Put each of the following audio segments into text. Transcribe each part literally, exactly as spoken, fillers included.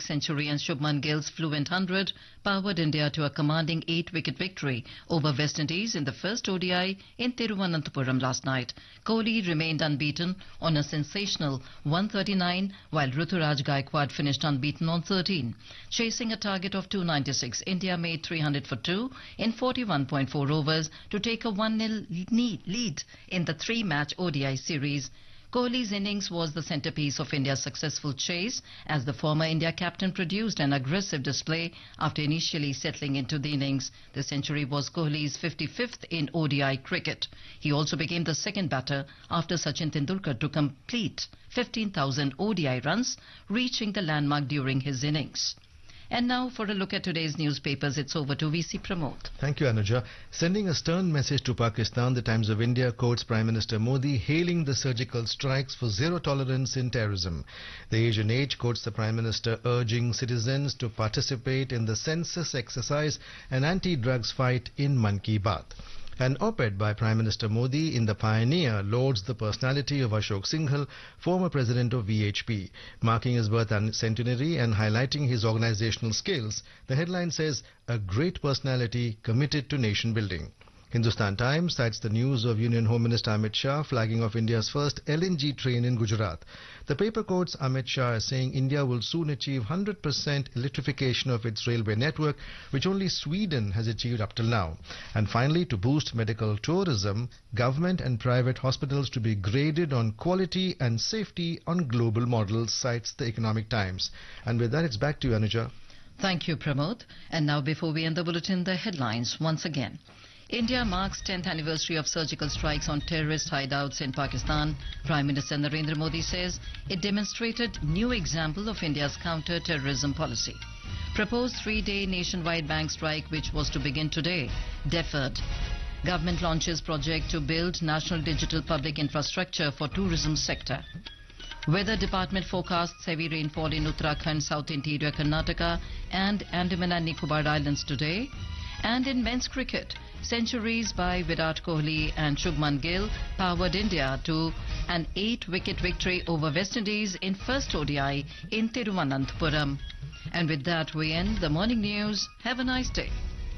ninety-six century and Shubman Gill's fluent one hundred powered India to a commanding eight-wicket victory over West Indies in the first O D I in Tiruvananthapuram last night. Kohli remained unbeaten on a sensational one thirty-nine, while Ruturaj Gaikwad finished unbeaten on thirteen. Chasing a target of two ninety-six, India made three hundred for two in forty-one point four overs to take a one nil lead in the three-match O D I series. Kohli's innings was the centerpiece of India's successful chase as the former India captain produced an aggressive display after initially settling into the innings. The century was Kohli's fifty-fifth in O D I cricket. He also became the second batter after Sachin Tendulkar to complete fifteen thousand O D I runs, reaching the landmark during his innings. And now for a look at today's newspapers, it's over to V C Pramod. Thank you, Anuja. Sending a stern message to Pakistan, the Times of India quotes Prime Minister Modi hailing the surgical strikes for zero tolerance in terrorism. The Asian Age quotes the Prime Minister urging citizens to participate in the census exercise and anti-drugs fight in Mann Ki Baat. An op-ed by Prime Minister Modi in The Pioneer lauds the personality of Ashok Singhal, former president of V H P. Marking his birth centenary and highlighting his organizational skills, the headline says, "A great personality committed to nation building." Hindustan Times cites the news of Union Home Minister Amit Shah flagging off India's first L N G train in Gujarat. The paper quotes Amit Shah as saying India will soon achieve one hundred percent electrification of its railway network, which only Sweden has achieved up till now. And finally, to boost medical tourism, government and private hospitals to be graded on quality and safety on global models, cites the Economic Times. And with that, it's back to you, Anuja. Thank you, Pramod. And now, before we end the bulletin, the headlines once again. India marks tenth anniversary of surgical strikes on terrorist hideouts in Pakistan. Prime Minister Narendra Modi says it demonstrated new example of India's counter-terrorism policy. Proposed three-day nationwide bank strike, which was to begin today, deferred. Government launches project to build national digital public infrastructure for tourism sector. Weather Department forecasts heavy rainfall in Uttarakhand, South Interior Karnataka and Andaman and Nicobar Islands today. And in men's cricket, centuries by Virat Kohli and Shubman Gill powered India to an eight-wicket victory over West Indies in first O D I in Tiruvananthapuram. And with that, we end the morning news. Have a nice day.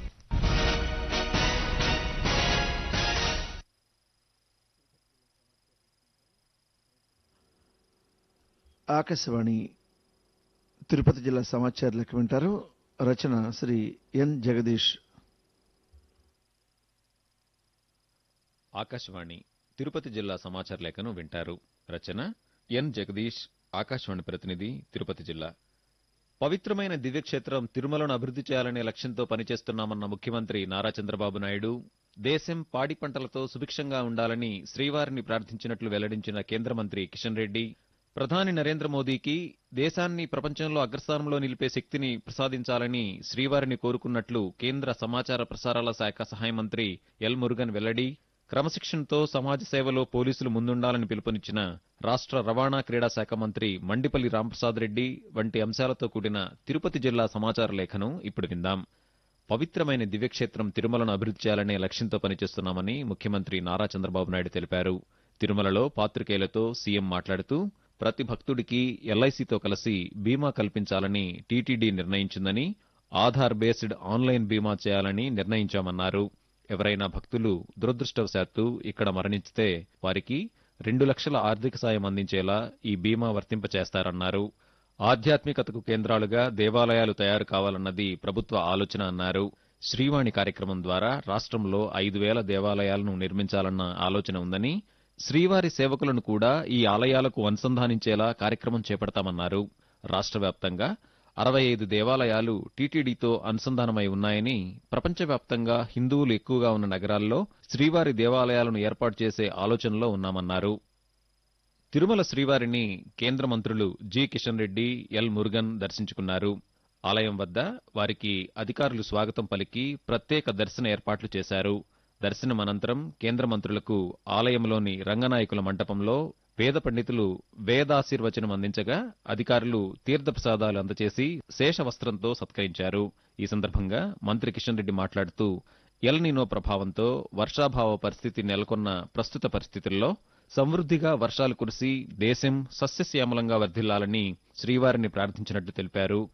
Akashvani Tirupati జిల్లా సమాచారాలకు వింటారు. రచన శ్రీ ఎన్ జగదీష్. ఆకాశవాణి తిరుపతి జిల్లా సమాచార లేఖను వింటారు. రచన ఎన్ జగదీష్, ఆకాశవాణి ప్రతినిధి, తిరుపతి జిల్లా. పవిత్రమైన దివ్యక్షేత్రం తిరుమలను అభివృద్ధి చేయాలనే లక్ష్యంతో పనిచేస్తున్నామన్న ముఖ్యమంత్రి నారా చంద్రబాబు నాయుడు దేశం పాడి పంటలతో సుభిక్షంగా ఉండాలని శ్రీవారిని ప్రార్థించినట్లు వెల్లడించిన కేంద్ర మంత్రి కిషన్ రెడ్డి, ప్రధాని నరేంద్ర మోదీకి దేశాన్ని ప్రపంచంలో అగ్రస్థానంలో నిలిపే శక్తిని ప్రసాదించాలని శ్రీవారిని కోరుకున్నట్లు కేంద్ర సమాచార ప్రసారాల శాఖ సహాయ మంత్రి ఎల్ మురుగన్ వెల్లడి, క్రమశిక్షణతో సమాజ సేవలో పోలీసులు ముందుండాలని పిలుపునిచ్చిన రాష్ట్ర రవాణా క్రీడా శాఖ మంత్రి మండిపల్లి రాంప్రసాద్ రెడ్డి వంటి అంశాలతో కూడిన తిరుపతి జిల్లా సమాచార లేఖను ఇప్పుడు విందాం. పవిత్రమైన దివ్యక్షేత్రం తిరుమలను అభివృద్ధి చేయాలనే లక్ష్యంతో పనిచేస్తున్నామని ముఖ్యమంత్రి నారా చంద్రబాబు నాయుడు తెలిపారు. తిరుమలలో పాత్రికేయులతో సీఎం మాట్లాడుతూ ప్రతి భక్తుడికి ఎల్ఐసితో కలిసి బీమా కల్పించాలని టీటీడీ నిర్ణయించిందని, ఆధార్ బేస్డ్ ఆన్లైన్ బీమా చేయాలని నిర్ణయించామన్నారు. ఎవరైనా భక్తులు దురదృష్టవశాత్తు ఇక్కడ మరణించితే వారికి రెండు లక్షల ఆర్థిక సాయం అందించేలా ఈ బీమా వర్తింపచేస్తారన్నారు. ఆధ్యాత్మికతకు కేంద్రాలుగా దేవాలయాలు తయారు కావాలన్నది ప్రభుత్వ ఆలోచన అన్నారు. శ్రీవాణి కార్యక్రమం ద్వారా రాష్ట్రంలో ఐదు వేల దేవాలయాలను నిర్మించాలన్న ఆలోచన ఉందని, శ్రీవారి సేవకులను కూడా ఈ ఆలయాలకు అనుసంధానించేలా కార్యక్రమం చేపడతామన్నారు. రాష్ట్ర వ్యాప్తంగా అరవై ఐదు దేవాలయాలు టీటీడీతో అనుసంధానమై ఉన్నాయని, ప్రపంచవ్యాప్తంగా హిందువులు ఎక్కువగా ఉన్న నగరాల్లో శ్రీవారి దేవాలయాలను ఏర్పాటు చేసే ఆలోచనలో ఉన్నామన్నారు. తిరుమల శ్రీవారిని కేంద్ర మంత్రులు జి కిషన్ రెడ్డి, ఎల్ మురుగన్ దర్శించుకున్నారు. ఆలయం వద్ద వారికి అధికారులు స్వాగతం పలికి ప్రత్యేక దర్శన ఏర్పాట్లు చేశారు. దర్శనం అనంతరం కేంద్ర మంత్రులకు ఆలయంలోని రంగనాయకుల మంటపంలో వేద పండితులు వేదాశీర్వచనం అందించగా అధికారులు తీర్థప్రసాదాలు అందజేసి శేషవస్త్రంతో సత్కరించారు. ఈ సందర్భంగా మంత్రి కిషన్ రెడ్డి మాట్లాడుతూ ఎల్ నినో ప్రభావంతో వర్షాభావ పరిస్థితి నెలకొన్న ప్రస్తుత పరిస్థితుల్లో సమృద్ధిగా వర్షాలు కురిసి దేశం సస్యశ్యామలంగా వర్ధిల్లాలని శ్రీవారిని ప్రార్థించినట్లు తెలిపారు.